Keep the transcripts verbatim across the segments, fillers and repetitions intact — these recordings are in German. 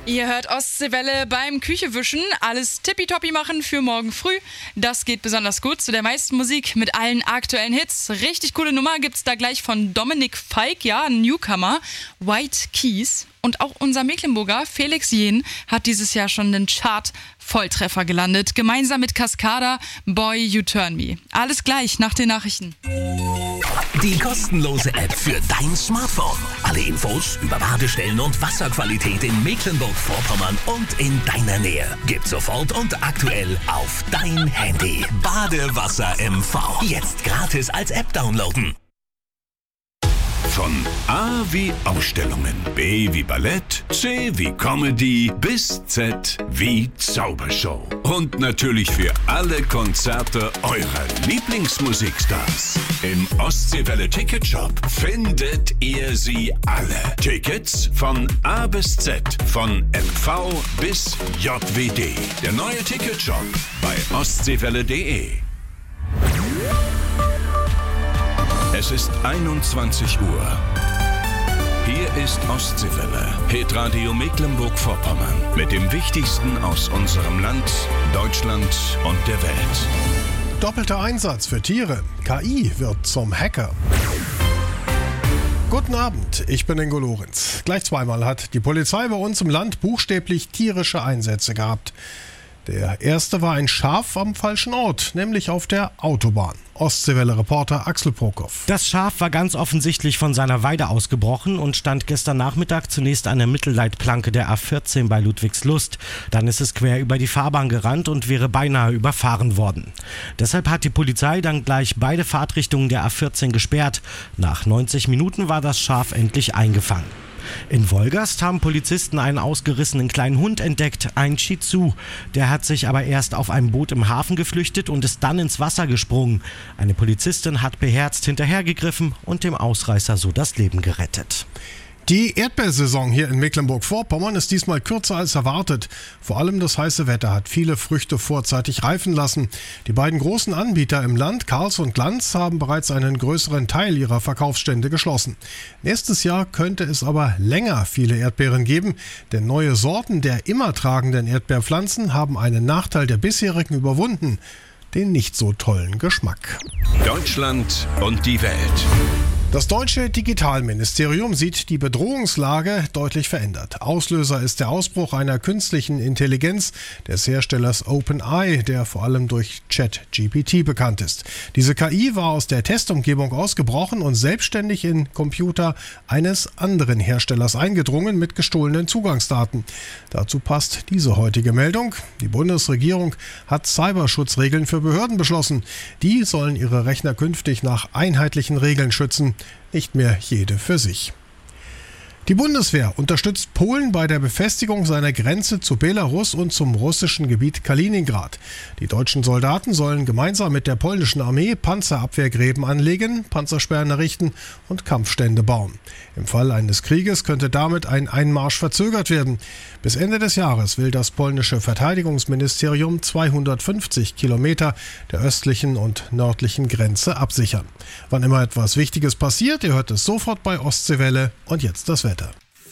Ihr hört Ostseewelle beim Küchewischen. Alles tippitoppi machen für morgen früh. Das geht besonders gut zu der meisten Musik mit allen aktuellen Hits. Richtig coole Nummer gibt's da gleich von Dominik Feig, ja, ein Newcomer. White Keys. Und auch unser Mecklenburger Felix Jähn hat dieses Jahr schon den Chart-Volltreffer gelandet. Gemeinsam mit Cascada, Boy You Turn Me. Alles gleich nach den Nachrichten. Die kostenlose App für dein Smartphone. Alle Infos über Badestellen und Wasserqualität in Mecklenburg-Vorpommern und in deiner Nähe. Gib sofort und aktuell auf dein Handy. Badewasser M V. Jetzt gratis als App downloaden. Von A wie Ausstellungen, B wie Ballett, C wie Comedy bis Z wie Zaubershow. Und natürlich für alle Konzerte eurer Lieblingsmusikstars. Im Ostseewelle Ticketshop findet ihr sie alle. Tickets von A bis Z, von M V bis J W D. Der neue Ticketshop bei ostseewelle punkt de. Es ist einundzwanzig Uhr. Hier ist Ostseewelle, Hitradio Mecklenburg-Vorpommern. Mit dem Wichtigsten aus unserem Land, Deutschland und der Welt. Doppelter Einsatz für Tiere. K I wird zum Hacker. Guten Abend, ich bin Ingo Lorenz. Gleich zweimal hat die Polizei bei uns im Land buchstäblich tierische Einsätze gehabt. Der erste war ein Schaf am falschen Ort, nämlich auf der Autobahn. Ostseewelle-Reporter Axel Prokop. Das Schaf war ganz offensichtlich von seiner Weide ausgebrochen und stand gestern Nachmittag zunächst an der Mittelleitplanke der A vierzehn bei Ludwigslust. Dann ist es quer über die Fahrbahn gerannt und wäre beinahe überfahren worden. Deshalb hat die Polizei dann gleich beide Fahrtrichtungen der A vierzehn gesperrt. Nach neunzig Minuten war das Schaf endlich eingefangen. In Wolgast haben Polizisten einen ausgerissenen kleinen Hund entdeckt, einen Shih Tzu. Der hat sich aber erst auf einem Boot im Hafen geflüchtet und ist dann ins Wasser gesprungen. Eine Polizistin hat beherzt hinterhergegriffen und dem Ausreißer so das Leben gerettet. Die Erdbeersaison hier in Mecklenburg-Vorpommern ist diesmal kürzer als erwartet. Vor allem das heiße Wetter hat viele Früchte vorzeitig reifen lassen. Die beiden großen Anbieter im Land, Karls und Glanz, haben bereits einen größeren Teil ihrer Verkaufsstände geschlossen. Nächstes Jahr könnte es aber länger viele Erdbeeren geben, denn neue Sorten der immer tragenden Erdbeerpflanzen haben einen Nachteil der bisherigen überwunden: den nicht so tollen Geschmack. Deutschland und die Welt. Das deutsche Digitalministerium sieht die Bedrohungslage deutlich verändert. Auslöser ist der Ausbruch einer künstlichen Intelligenz des Herstellers OpenAI, der vor allem durch ChatGPT bekannt ist. Diese K I war aus der Testumgebung ausgebrochen und selbstständig in Computer eines anderen Herstellers eingedrungen mit gestohlenen Zugangsdaten. Dazu passt diese heutige Meldung. Die Bundesregierung hat Cyberschutzregeln für Behörden beschlossen. Die sollen ihre Rechner künftig nach einheitlichen Regeln schützen. Nicht mehr jede für sich. Die Bundeswehr unterstützt Polen bei der Befestigung seiner Grenze zu Belarus und zum russischen Gebiet Kaliningrad. Die deutschen Soldaten sollen gemeinsam mit der polnischen Armee Panzerabwehrgräben anlegen, Panzersperren errichten und Kampfstände bauen. Im Fall eines Krieges könnte damit ein Einmarsch verzögert werden. Bis Ende des Jahres will das polnische Verteidigungsministerium zweihundertfünfzig Kilometer der östlichen und nördlichen Grenze absichern. Wann immer etwas Wichtiges passiert, ihr hört es sofort bei Ostseewelle. Und jetzt das Wetter.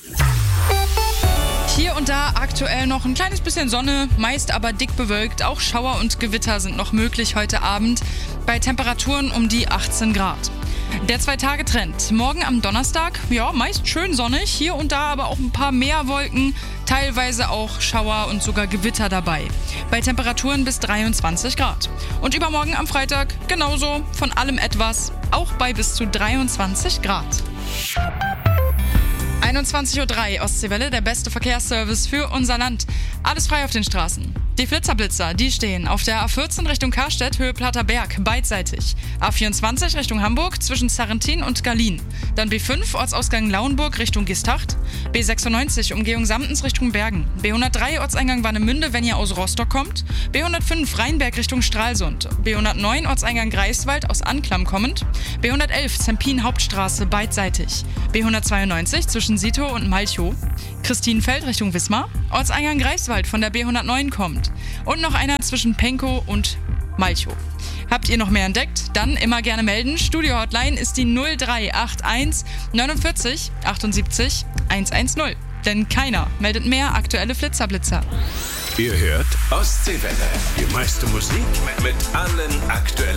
Hier und da aktuell noch ein kleines bisschen Sonne, meist aber dick bewölkt. Auch Schauer und Gewitter sind noch möglich heute Abend bei Temperaturen um die achtzehn Grad. Der Zwei-Tage-Trend. Morgen am Donnerstag, ja, meist schön sonnig, hier und da aber auch ein paar mehr Wolken, teilweise auch Schauer und sogar Gewitter dabei. Bei Temperaturen bis dreiundzwanzig Grad. Und übermorgen am Freitag genauso, von allem etwas, auch bei bis zu dreiundzwanzig Grad. einundzwanzig Uhr drei, Ostseewelle, der beste Verkehrsservice für unser Land. Alles frei auf den Straßen. Die Flitzerblitzer, die stehen auf der A vierzehn Richtung Karstedt, Höhe Platter Berg, beidseitig. A vierundzwanzig Richtung Hamburg zwischen Sarrentin und Gallien. Dann B fünf, Ortsausgang Lauenburg Richtung Gistacht. B sechsundneunzig, Umgehung Samtens Richtung Bergen. B hundertdrei, Ortseingang Warnemünde, wenn ihr aus Rostock kommt. B hundertfünf, Rheinberg Richtung Stralsund. B hundertneun, Ortseingang Greifswald aus Anklam kommend. B hundertelf, Zempin Hauptstraße, beidseitig. B hundertzweiundneunzig, zwischen Sito und Malchow. Christinenfeld Richtung Wismar. Ortseingang Greifswald von der B hundertneun kommt. Und noch einer zwischen Penkow und Malchow. Habt ihr noch mehr entdeckt? Dann immer gerne melden. Studio-Hotline ist die null drei acht eins neunundvierzig achtundsiebzig hundertzehn. denn keiner meldet mehr aktuelle Flitzerblitzer. Ihr hört Ostseewelle. Die meiste Musik mit allen aktuellen